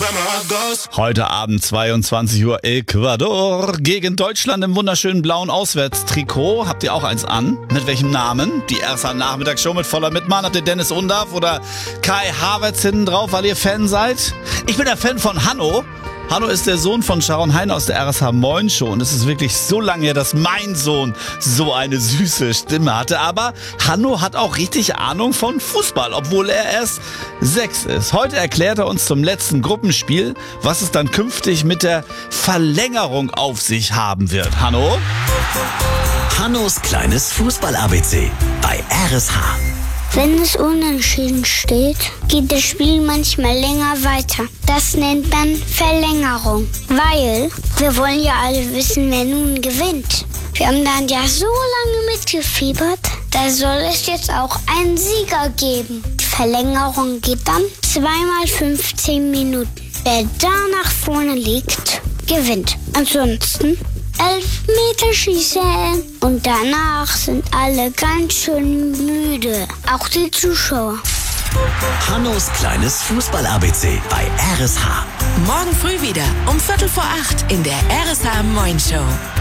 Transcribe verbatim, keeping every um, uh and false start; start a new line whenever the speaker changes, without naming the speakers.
Heute Abend zweiundzwanzig Uhr Ecuador gegen Deutschland im wunderschönen blauen Auswärtstrikot. Habt ihr auch eins an? Mit welchem Namen? Die R S H-Nachmittagsshow mit voller Mitmachen. Habt ihr Dennis Undaff oder Kai Havertz hinten drauf, weil ihr Fan seid? Ich bin der Fan von Hanno. Hanno ist der Sohn von Sharon Hein aus der R S H Moin Show und es ist wirklich so lange her, dass mein Sohn so eine süße Stimme hatte. Aber Hanno hat auch richtig Ahnung von Fußball, obwohl er erst sechs ist. Heute erklärt er uns zum letzten Gruppenspiel, was es dann künftig mit der Verlängerung auf sich haben wird. Hanno?
Hannos kleines Fußball-A B C bei R S H.
Wenn es unentschieden steht, geht das Spiel manchmal länger weiter. Das nennt man Verlängerung, weil wir wollen ja alle wissen, wer nun gewinnt. Wir haben dann ja so lange mitgefiebert, da soll es jetzt auch einen Sieger geben. Die Verlängerung geht dann zweimal fünfzehn Minuten. Wer da nach vorne liegt, gewinnt. Ansonsten Elfmeterschießen. Und danach sind alle ganz schön müde. Auch die Zuschauer.
Hannos kleines Fußball-A B C bei R S H.
Morgen früh wieder um Viertel vor acht in der R S H Moin Show.